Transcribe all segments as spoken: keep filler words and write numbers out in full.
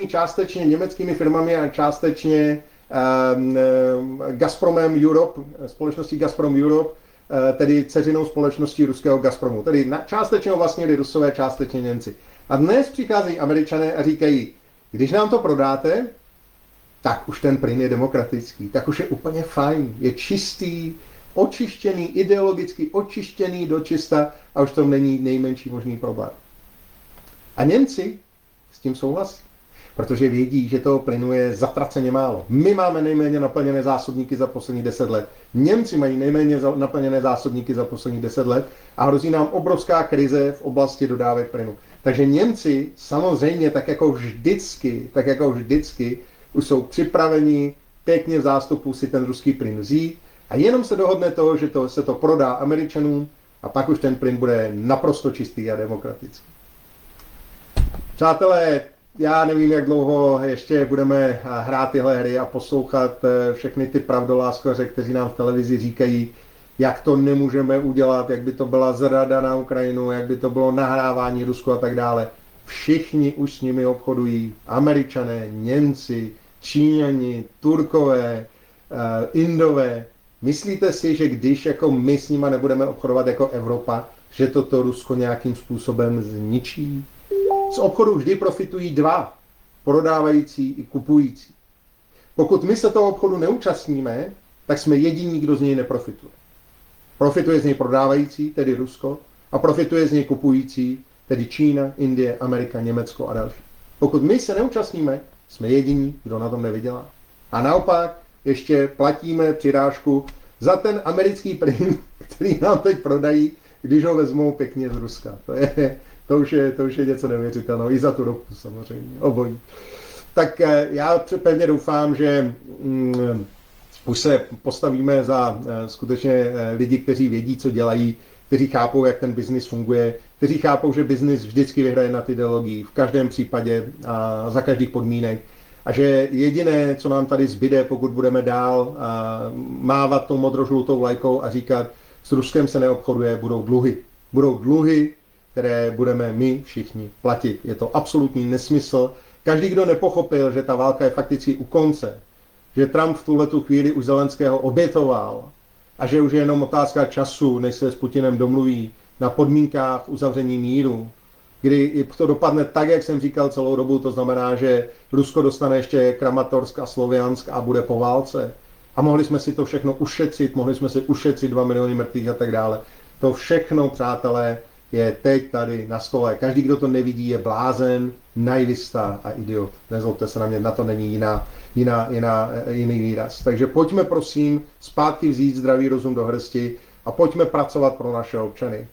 částečně německými firmami a částečně um, Gazpromem Europe, společností Gazprom Europe, tedy dceřinou společností ruského Gazpromu. Tedy na, částečně vlastnili Rusové, částečně Němci. A dnes přicházejí Američané a říkají, když nám to prodáte, tak už ten plyn je demokratický, tak už je úplně fajn, je čistý, očištěný, ideologicky očištěný do čista a už to není nejmenší možný problém. A Němci s tím souhlasí, protože vědí, že toho plynu je zatraceně málo. My máme nejméně naplněné zásobníky za posledních deset let. Němci mají nejméně naplněné zásobníky za posledních deset let a hrozí nám obrovská krize v oblasti dodávek plynu. Takže Němci samozřejmě, tak jako vždycky, tak jako vždycky, už jsou připraveni pěkně v zástupu si ten ruský plyn vzít a jenom se dohodne to, že to, se to prodá Američanům a pak už ten plyn bude naprosto čistý a demokratický. Přátelé, já nevím, jak dlouho ještě budeme hrát tyhle hry a poslouchat všechny ty pravdoláskaře, kteří nám v televizi říkají, jak to nemůžeme udělat, jak by to byla zrada na Ukrajinu, jak by to bylo nahrávání Rusku a tak dále. Všichni už s nimi obchodují. Američané, Němci, Číňani, Turkové, Indové. Myslíte si, že když jako my s nima nebudeme obchodovat jako Evropa, že toto Rusko nějakým způsobem zničí? Z obchodu vždy profitují dva, prodávající i kupující. Pokud my se toho obchodu neúčastníme, tak jsme jediní, kdo z něj neprofituje. Profituje z něj prodávající, tedy Rusko, a profituje z něj kupující, tedy Čína, Indie, Amerika, Německo a další. Pokud my se neúčastníme, jsme jediní, kdo na tom nevydělá. A naopak ještě platíme přirážku za ten americký plyn, který nám teď prodají, když ho vezmou pěkně z Ruska. To je... To už, je, to už je něco neuvěřitelného. I za tu ropu samozřejmě. Obojí. Tak já pevně doufám, že um, už se postavíme za uh, skutečně uh, lidi, kteří vědí, co dělají, kteří chápou, jak ten biznis funguje, kteří chápou, že biznis vždycky vyhraje nad ideologií, v každém případě a za každých podmínek. A že jediné, co nám tady zbyde, pokud budeme dál uh, mávat tou modrožlutou vlajkou a říkat, s Ruskem se neobchoduje, budou dluhy. Budou dluhy, které budeme my všichni platit. Je to absolutní nesmysl. Každý, kdo nepochopil, že ta válka je fakticky u konce, že Trump v tuhletu chvíli už Zelenského obětoval a že už je jenom otázka času, než se s Putinem domluví na podmínkách uzavření míru, kdy to dopadne tak, jak jsem říkal celou dobu, to znamená, že Rusko dostane ještě Kramatorsk a Sloviansk a bude po válce. A mohli jsme si to všechno ušetřit, mohli jsme si ušetřit dva miliony mrtvých a tak dále. To všechno, přátelé, je teď tady na stole. Každý, kdo to nevidí, je blázen, naivista a idiot. Nezlobte se na mě, na to není jiná, jiná, jiná, jiný výraz. Takže pojďme prosím zpátky vzít zdravý rozum do hrsti a pojďme pracovat pro naše občany.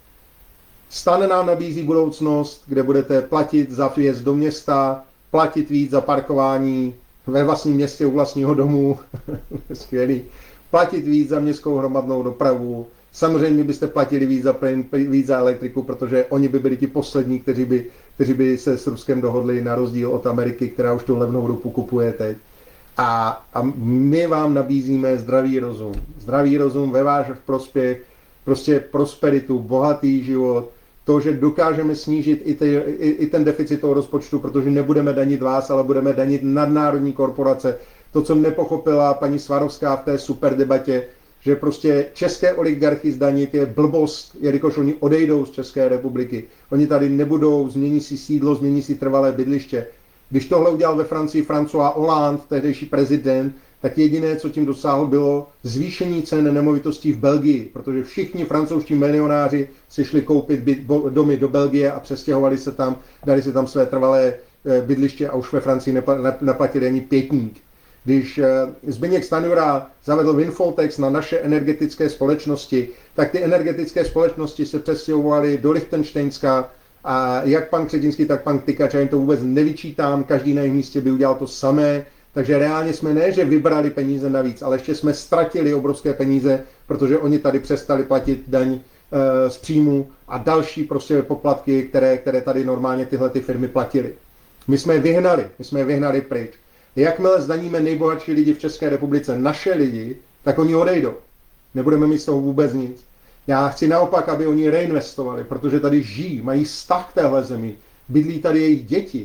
Stan nám nabízí budoucnost, kde budete platit za vjezd do města, platit víc za parkování ve vlastním městě u vlastního domu, skvělý, platit víc za městskou hromadnou dopravu. Samozřejmě byste platili víc za plyn, víc za elektriku, protože oni by byli ti poslední, kteří by, kteří by se s Ruskem dohodli na rozdíl od Ameriky, která už tu levnou ropu kupuje teď. A, a my vám nabízíme zdravý rozum. Zdravý rozum ve váš prospěch, prostě prosperitu, bohatý život, to, že dokážeme snížit i, ty, i, i ten deficit toho rozpočtu, protože nebudeme danit vás, ale budeme danit nadnárodní korporace. To, co nepochopila paní Svarovská v té super debatě, že prostě české oligarchy zdanit je blbost, jelikož oni odejdou z České republiky. Oni tady nebudou, změní si sídlo, změní si trvalé bydliště. Když tohle udělal ve Francii François Hollande, tehdejší prezident, tak jediné, co tím dosáhl, bylo zvýšení cen nemovitostí v Belgii, protože všichni francouzští milionáři si šli koupit byt, bo, domy do Belgie a přestěhovali se tam, dali si tam své trvalé bydliště a už ve Francii neplatili ani pětník. Když Zbyněk Stanjura zavedl windfall tax na naše energetické společnosti, tak ty energetické společnosti se přestěhovaly do Lichtenštejnska a jak pan Křetínský, tak pan Tykač, já jim to vůbec nevyčítám, každý na jejich místě by udělal to samé, takže reálně jsme ne, že vybrali peníze navíc, ale ještě jsme ztratili obrovské peníze, protože oni tady přestali platit daň e, z příjmu a další prostě poplatky, které, které tady normálně tyhle ty firmy platily. My jsme je vyhnali, my jsme je vyhnali pryč. Jakmile zdaníme nejbohatší lidi v České republice, naše lidi, tak oni odejdou. Nebudeme mít z toho vůbec nic. Já chci naopak, aby oni reinvestovali, protože tady žijí, mají vztah k téhle zemi, bydlí tady jejich děti.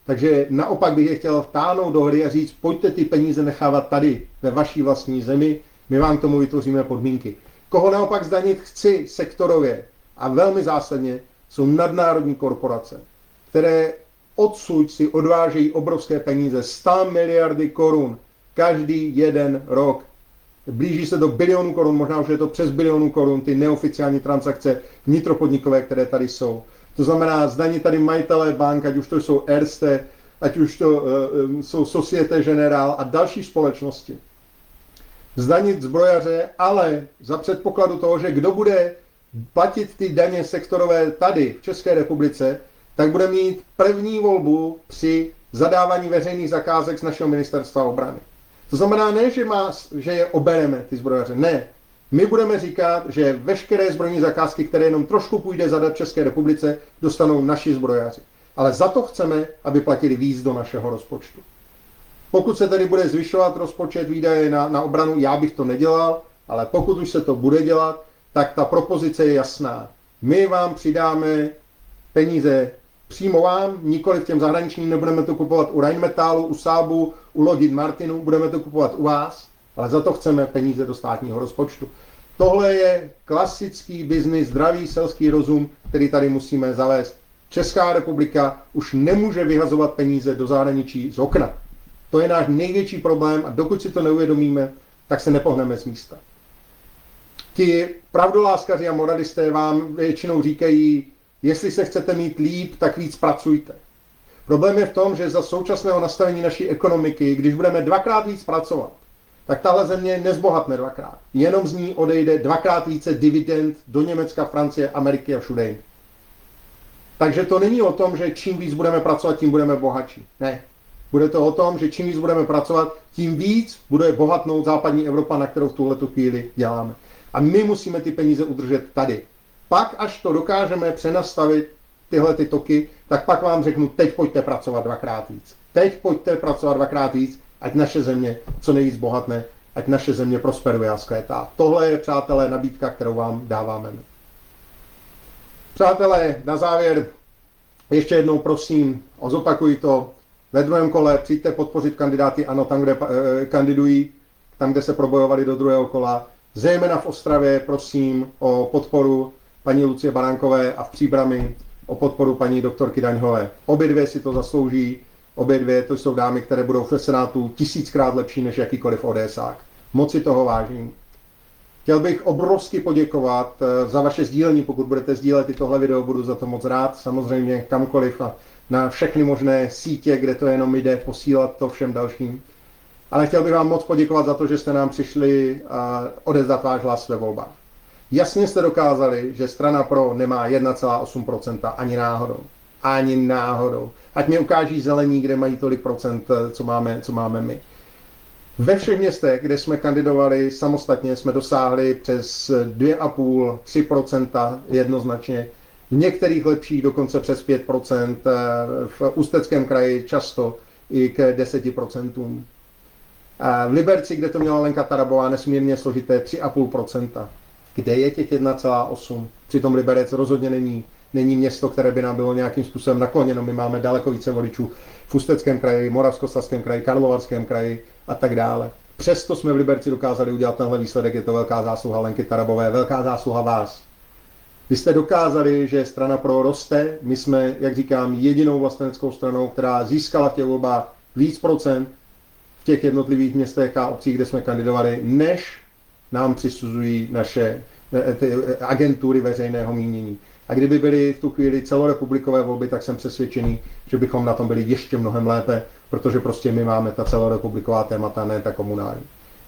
Takže naopak bych je chtěl vtáhnout do hry a říct, pojďte ty peníze nechávat tady, ve vaší vlastní zemi, my vám k tomu vytvoříme podmínky. Koho naopak zdanit chci sektorově a velmi zásadně, jsou nadnárodní korporace, které odsud si odvážejí obrovské peníze, sto miliardy korun každý jeden rok. Blíží se do bilionu korun, možná už je to přes bilionu korun, ty neoficiální transakce vnitropodnikové, které tady jsou. To znamená, zdaní tady majitelé bank, ať už to jsou Erste, ať už to uh, jsou Societe Generale a další společnosti. Zdanit zbrojaře, ale za předpokladu toho, že kdo bude platit ty daně sektorové tady v České republice, tak bude mít první volbu při zadávání veřejných zakázek z našeho ministerstva obrany. To znamená ne, že, má, že je obereme ty zbrojaře, ne. My budeme říkat, že veškeré zbrojní zakázky, které jenom trošku půjde zadat České republice, dostanou naši zbrojaři. Ale za to chceme, aby platili víc do našeho rozpočtu. Pokud se tedy bude zvyšovat rozpočet výdaje na, na obranu, já bych to nedělal, ale pokud už se to bude dělat, tak ta propozice je jasná. My vám přidáme peníze přímo vám, nikoli v těm zahraničním, nebudeme to kupovat u Rheinmetallu, u Saabu, u Lockheed Martinu, budeme to kupovat u vás, ale za to chceme peníze do státního rozpočtu. Tohle je klasický biznis, zdravý selský rozum, který tady musíme zavést. Česká republika už nemůže vyhazovat peníze do zahraničí z okna. To je náš největší problém a dokud si to neuvědomíme, tak se nepohneme z místa. Ti pravdoláskaři a moralisté vám většinou říkají, jestli se chcete mít líp, tak víc pracujte. Problém je v tom, že za současného nastavení naší ekonomiky, když budeme dvakrát víc pracovat, tak tahle země nezbohatne dvakrát. Jenom z ní odejde dvakrát více dividend do Německa, Francie, Ameriky a všude jinde. Takže to není o tom, že čím víc budeme pracovat, tím budeme bohatší. Ne. Bude to o tom, že čím víc budeme pracovat, tím víc bude bohatnout západní Evropa, na kterou v tuhletu chvíli děláme. A my musíme ty peníze udržet tady. Pak, až to dokážeme přenastavit tyhle ty toky, tak pak vám řeknu, teď pojďte pracovat dvakrát víc. Teď pojďte pracovat dvakrát víc, ať naše země co nejvíc bohatne, ať naše země prosperuje a zkvétá. Tohle je, přátelé, nabídka, kterou vám dáváme. Přátelé, na závěr ještě jednou prosím, zopakuji to, ve druhém kole přijďte podpořit kandidáty ANO tam, kde eh, kandidují, tam, kde se probojovali do druhého kola. Zejména v Ostravě prosím o podporu paní Lucie Baránkové a v Příbrami o podporu paní doktorky Daňhové. Obě dvě si to zaslouží, obě dvě to jsou dámy, které budou v Senátu tisíckrát lepší než jakýkoliv ODSák. Moc si toho vážím. Chtěl bych obrovsky poděkovat za vaše sdílení, pokud budete sdílet i tohle video, budu za to moc rád, samozřejmě kamkoliv a na všechny možné sítě, kde to jenom jde, posílat to všem dalším. Ale chtěl bych vám moc poděkovat za to, že jste nám přišli odevzdat váš hlas ve volbách. Jasně jste dokázali, že strana Pro nemá jedna celá osm procenta ani náhodou. Ani náhodou. Ať mi ukáží zelení, kde mají tolik procent, co máme, co máme my. Ve všech městech, kde jsme kandidovali samostatně, jsme dosáhli přes dva a půl až tři procenta jednoznačně. V některých lepších dokonce přes pět procent, v Ústeckém kraji často i k deset procentům. V Liberci, kde to měla Lenka Tarabová, nesmírně složité tři a půl procenta. Kde je těch jedna celá osm? Přitom Liberec rozhodně není, není město, které by nám bylo nějakým způsobem nakloněno. My máme daleko více voličů v Ústeckém kraji, Moravskoslezském kraji, Karlovarském kraji a tak dále. Přesto jsme v Liberci dokázali udělat tenhle výsledek, je to velká zásluha Lenky Tarabové, velká zásluha vás. Vy jste dokázali, že strana Pro roste, my jsme, jak říkám, jedinou vlasteneckou stranou, která získala v těch volbách víc procent v těch jednotlivých městech a obcích, kde jsme kandidovali, než nám přisuzují naše ty agentury veřejného mínění. A kdyby byly v tu chvíli celorepublikové volby, tak jsem přesvědčený, že bychom na tom byli ještě mnohem lépe, protože prostě my máme ta celorepubliková témata, ne ta komunální.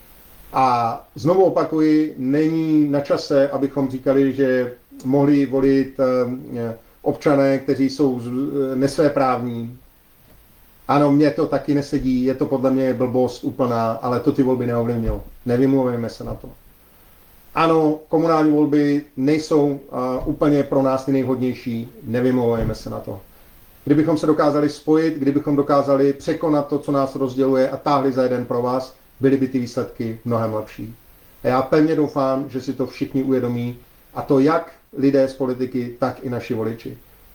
A znovu opakuji, není na čase, abychom říkali, že mohli volit občané, kteří jsou nesvéprávní. Ano, mně to taky nesedí, je to podle mě blbost úplná, ale to ty volby neovlivnilo. Nevymluvujeme se na to. Ano, komunální volby nejsou uh, úplně pro nás ty nejvhodnější, nevymlouvejme se na to. Kdybychom se dokázali spojit, kdybychom dokázali překonat to, co nás rozděluje a táhli za jeden pro vás, byly by ty výsledky mnohem lepší. A já pevně doufám, že si to všichni uvědomí, a to jak lidé z politiky, tak i naši voliči.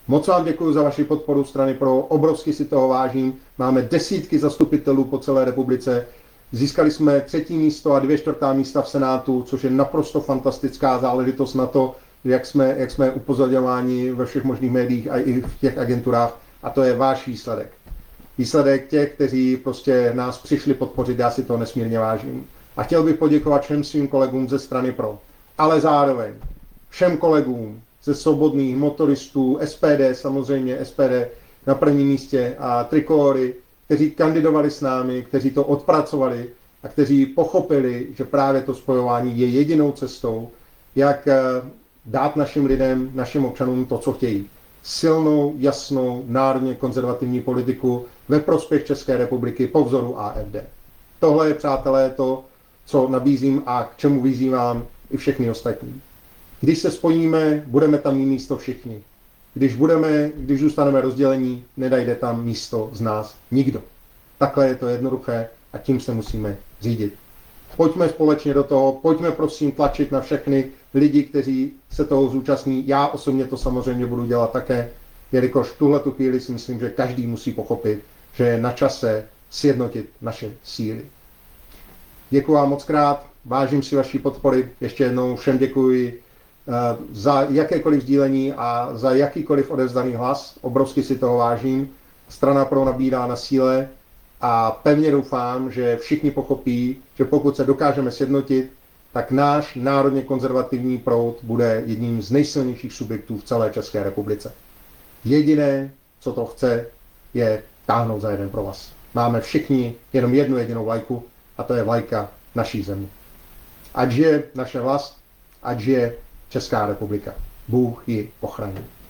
Moc vám děkuji za vaši podporu strany Pro, obrovsky si toho vážím. Máme desítky zastupitelů po celé republice. Získali jsme třetí místo a dvě čtvrtá místa v Senátu, což je naprosto fantastická záležitost na to, jak jsme, jak jsme upozorňováni ve všech možných médiích a i v těch agenturách. A to je váš výsledek. Výsledek těch, kteří prostě nás přišli podpořit, já si to nesmírně vážím. A chtěl bych poděkovat všem svým kolegům ze strany Pro, ale zároveň všem kolegům ze svobodných motoristů, S P D, samozřejmě S P D na prvním místě a Trikóry, kteří kandidovali s námi, kteří to odpracovali a kteří pochopili, že právě to spojování je jedinou cestou, jak dát našim lidem, našim občanům to, co chtějí. Silnou, jasnou, národně konzervativní politiku ve prospěch České republiky po vzoru A F D. Tohle je, přátelé, to, co nabízím a k čemu vyzývám i všechny ostatní. Když se spojíme, budeme tam mít místo všichni. Když, budeme, když zůstaneme rozdělení, nedajde tam místo z nás nikdo. Takhle je to jednoduché a tím se musíme řídit. Pojďme společně do toho, pojďme prosím tlačit na všechny lidi, kteří se toho zúčastní. Já osobně to samozřejmě budu dělat také, jelikož v tuhletu chvíli si myslím, že každý musí pochopit, že je na čase sjednotit naše síly. Děkuji vám moc krát, vážím si vaší podpory, ještě jednou všem děkuji za jakékoliv sdílení a za jakýkoliv odevzdaný hlas. Obrovsky si toho vážím. Strana Pro nabírá na síle a pevně doufám, že všichni pochopí, že pokud se dokážeme sjednotit, tak náš národně konzervativní proud bude jedním z nejsilnějších subjektů v celé České republice. Jediné, co to chce, je táhnout za jeden provaz. Máme všichni jenom jednu jedinou vlajku a to je vlajka naší země. Ať žije naše vlast, ať žije Česká republika. Bůh ji ochrání.